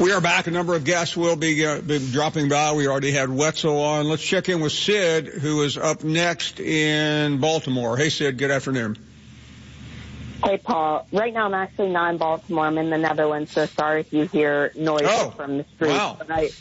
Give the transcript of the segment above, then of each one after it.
We are back. A number of guests will be dropping by. We already had Wetzel on. Let's check in with Sid, who is up next in Baltimore. Hey, Sid. Good afternoon. Hey, Paul. Right now I'm actually not in Baltimore. I'm in the Netherlands, so sorry if you hear noise from the street. Wow.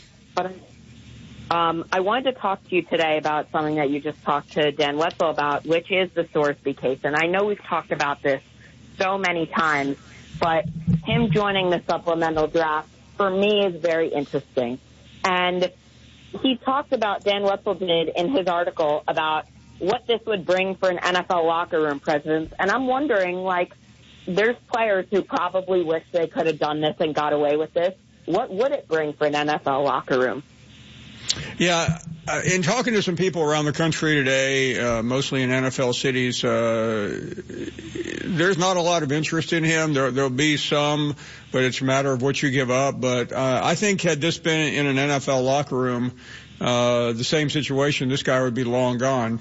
I wanted to talk to you today about something that you just talked to Dan Wetzel about, which is the Sorsby case. And I know we've talked about this so many times, but him joining the supplemental draft, for me, is very interesting. And he talked about, Dan Wetzel did in his article, about what this would bring for an NFL locker room presence. And I'm wondering, like, there's players who probably wish they could have done this and got away with this. What would it bring for an NFL locker room? Yeah, in talking to some people around the country today, mostly in NFL cities, there's not a lot of interest in him. There'll be some, but it's a matter of what you give up. But I think had this been in an NFL locker room, the same situation, this guy would be long gone.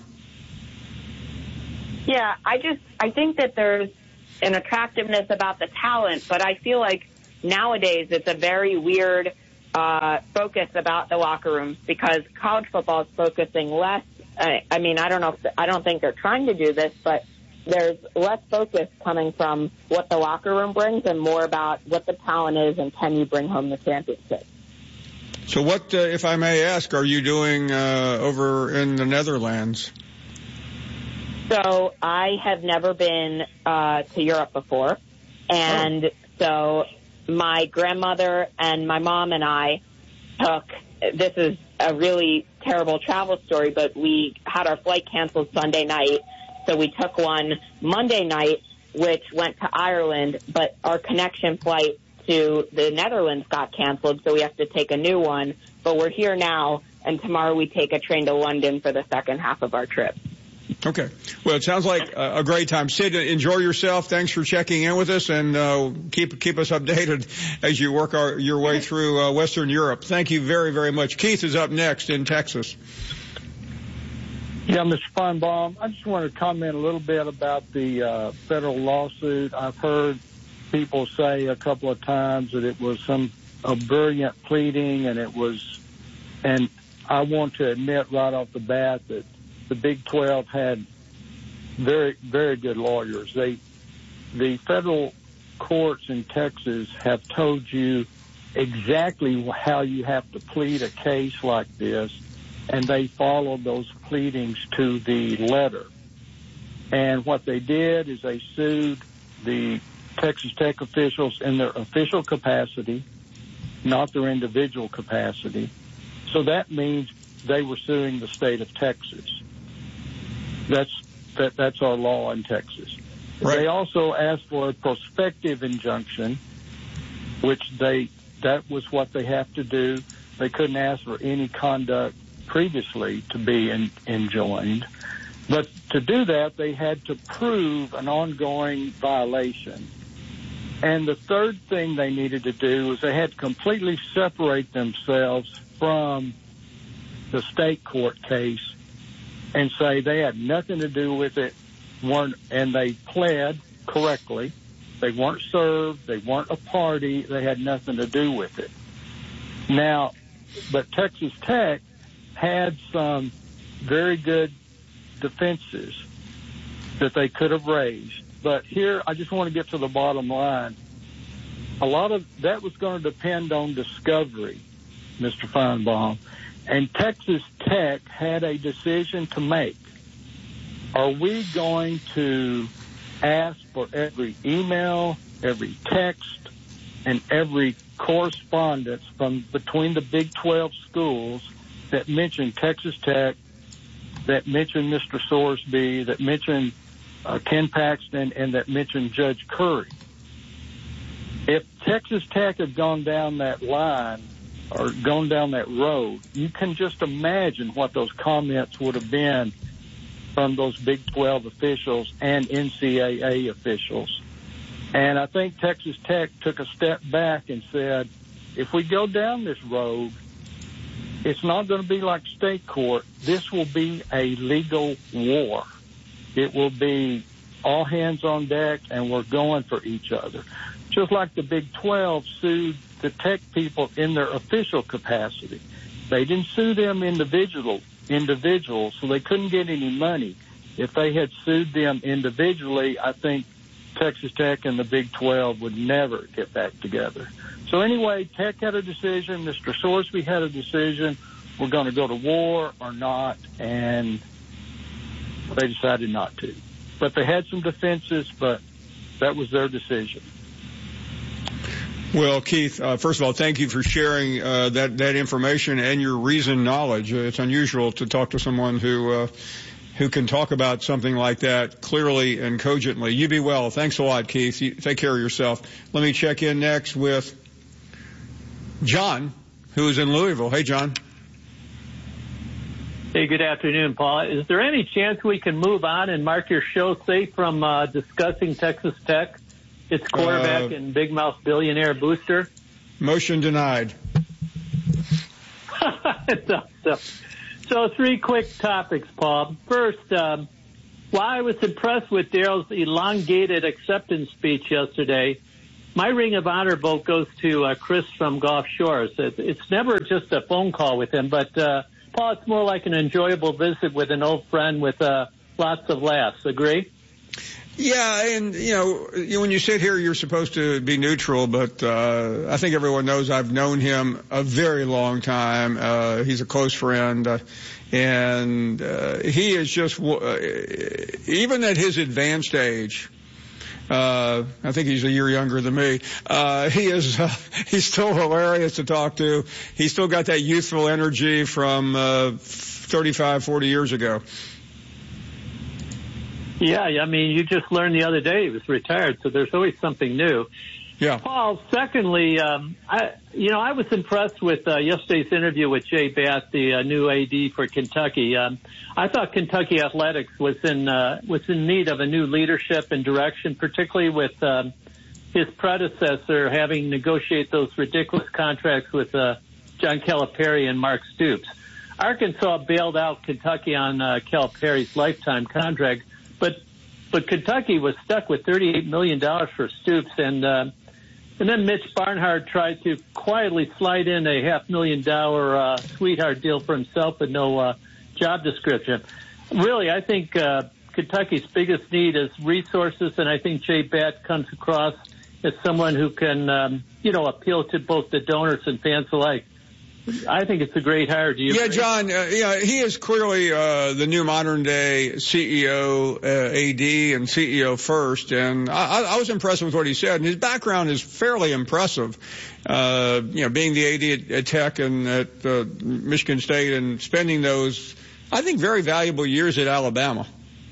Yeah, I think that there's an attractiveness about the talent, but I feel like nowadays it's a very weird focus about the locker rooms because college football is focusing less. I don't think they're trying to do this, but there's less focus coming from what the locker room brings and more about what the talent is and can you bring home the championship. So what, if I may ask, are you doing over in the Netherlands? So I have never been to Europe before, and so my grandmother and my mom and I this is a really terrible travel story, but we had our flight canceled Sunday night, so we took one Monday night, which went to Ireland, but our connection flight to the Netherlands got canceled, so we have to take a new one. But we're here now, and tomorrow we take a train to London for the second half of our trip. Okay. Well, it sounds like a great time. Sid, enjoy yourself. Thanks for checking in with us, and keep us updated as you work your way through Western Europe. Thank you very, very much. Keith is up next in Texas. Yeah, Mr. Feinbaum, I just want to comment a little bit about the federal lawsuit. I've heard people say a couple of times that it was a brilliant pleading, and I want to admit right off the bat that the Big 12 had very, very good lawyers. The federal courts in Texas have told you exactly how you have to plead a case like this, and they followed those pleadings to the letter. And what they did is they sued the Texas Tech officials in their official capacity, not their individual capacity. So that means they were suing the state of Texas. That's our law in Texas. Right. They also asked for a prospective injunction, which that was what they have to do. They couldn't ask for any conduct previously to be enjoined. But to do that, they had to prove an ongoing violation. And the third thing they needed to do was they had to completely separate themselves from the state court case and say they had nothing to do with it, and they pled correctly. They weren't served. They weren't a party. They had nothing to do with it. Now, but Texas Tech had some very good defenses that they could have raised. But here, I just want to get to the bottom line. A lot of that was going to depend on discovery, Mr. Feinbaum. And Texas Tech had a decision to make. Are we going to ask for every email, every text, and every correspondence between the Big 12 schools that mention Texas Tech, that mention Mr. Sorsby, that mention Ken Paxton, and that mention Judge Curry? If Texas Tech had gone down that line or gone down that road, you can just imagine what those comments would have been from those Big 12 officials and NCAA officials. And I think Texas Tech took a step back and said, if we go down this road, it's not going to be like state court. This will be a legal war. It will be all hands on deck, and we're going for each other. Just like the Big 12 sued the Tech people in their official capacity. They didn't sue them individuals, so they couldn't get any money. If they had sued them individually, I think Texas Tech and the Big 12 would never get back together. So anyway, Tech had a decision. Mr. Sorsby had a decision. We're going to go to war or not, and they decided not to. But they had some defenses, but that was their decision. Well, Keith, first of all, thank you for sharing that information and your reasoned knowledge. It's unusual to talk to someone who can talk about something like that clearly and cogently. You be well. Thanks a lot, Keith. You take care of yourself. Let me check in next with John, who is in Louisville. Hey, John. Hey, good afternoon, Paul. Is there any chance we can move on and mark your show safe from discussing Texas Tech, its quarterback and big mouth billionaire booster? Motion denied. So 3 quick topics, Paul. First, while I was impressed with Daryl's elongated acceptance speech yesterday, my Ring of Honor vote goes to Chris from Gulf Shores. It's never just a phone call with him, but Paul, it's more like an enjoyable visit with an old friend with lots of laughs. Agree? Yeah, and, when you sit here, you're supposed to be neutral, but I think everyone knows I've known him a very long time. He's a close friend, and he is just, even at his advanced age, I think he's a year younger than me. He's still hilarious to talk to. He's still got that youthful energy from 35, 40 years ago. Yeah, I mean, you just learned the other day he was retired, so there's always something new. Yeah. Paul, secondly, I was impressed with yesterday's interview with Jay Batt, the new AD for Kentucky. I thought Kentucky athletics was in need of a new leadership and direction, particularly with his predecessor having negotiated those ridiculous contracts with John Calipari and Mark Stoops. Arkansas bailed out Kentucky on Calipari's lifetime contract, but Kentucky was stuck with $38 million for Stoops, and then Mitch Barnhart tried to quietly slide in a $500,000 sweetheart deal for himself with no job description. Really, I think Kentucky's biggest need is resources, and I think Jay Batt comes across as someone who can, appeal to both the donors and fans alike. I think it's a great hire. Do you agree? John, he is clearly the new modern day CEO, AD, and CEO first, and I was impressed with what he said. And his background is fairly impressive. Being the AD at Tech and at Michigan State and spending those, I think, very valuable years at Alabama.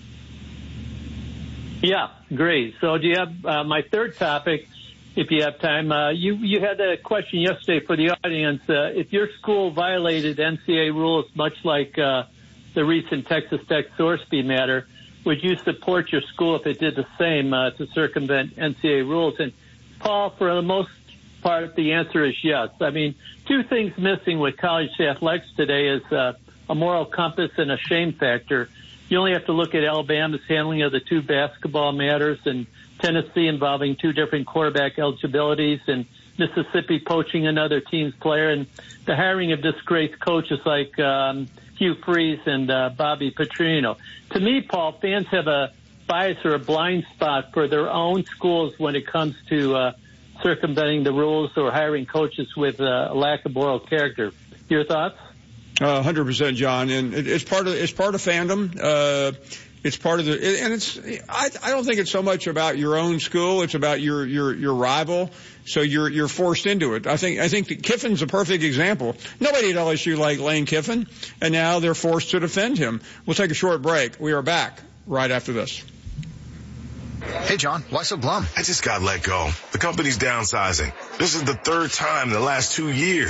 Yeah, great. So do you have my third topic? If you have time, you had a question yesterday for the audience. If your school violated NCAA rules, much like the recent Texas Tech Sorsby matter, would you support your school if it did the same to circumvent NCAA rules? And Paul, for the most part, the answer is yes. I mean, 2 things missing with college athletics today is a moral compass and a shame factor. You only have to look at Alabama's handling of the 2 basketball matters and Tennessee involving 2 different quarterback eligibilities and Mississippi poaching another team's player and the hiring of disgraced coaches like Hugh Freeze and Bobby Petrino. To me, Paul, fans have a bias or a blind spot for their own schools when it comes to circumventing the rules or hiring coaches with a lack of moral character. Your thoughts? 100%, John, and it's part of fandom. It's part of I don't think it's so much about your own school. It's about your rival. So you're forced into it. I think that Kiffin's a perfect example. Nobody at LSU liked Lane Kiffin, and now they're forced to defend him. We'll take a short break. We are back right after this. Hey, John, why so glum? I just got let go. The company's downsizing. This is the 3rd time in the last 2 years.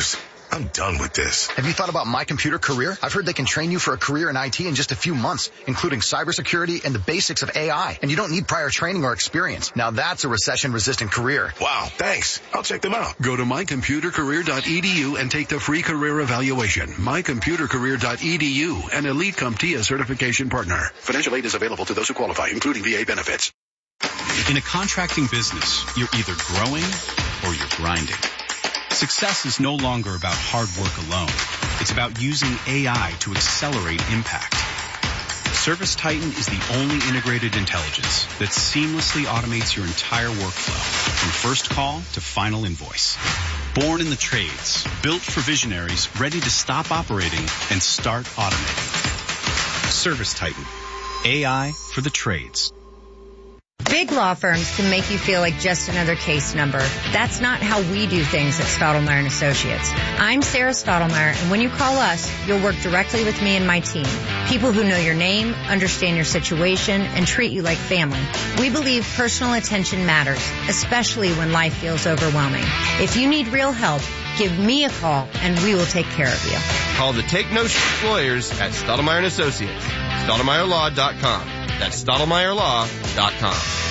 I'm done with this. Have you thought about My Computer Career? I've heard they can train you for a career in IT in just a few months, including cybersecurity and the basics of AI. And you don't need prior training or experience. Now that's a recession-resistant career. Wow, thanks. I'll check them out. Go to mycomputercareer.edu and take the free career evaluation. Mycomputercareer.edu, an Elite CompTIA certification partner. Financial aid is available to those who qualify, including VA benefits. In a contracting business, you're either growing or you're grinding. Success is no longer about hard work alone. It's about using AI to accelerate impact. ServiceTitan is the only integrated intelligence that seamlessly automates your entire workflow, from first call to final invoice. Born in the trades, built for visionaries, ready to stop operating and start automating. ServiceTitan, AI for the trades. Big law firms can make you feel like just another case number. That's not how we do things at Stottlemyre & Associates. I'm Sarah Stottlemyre, and when you call us, you'll work directly with me and my team. People who know your name, understand your situation, and treat you like family. We believe personal attention matters, especially when life feels overwhelming. If you need real help, give me a call, and we will take care of you. Call the Take No Shit Lawyers at Stottlemyre & Associates. StottlemyreLaw.com. That's StottlemyreLaw.com.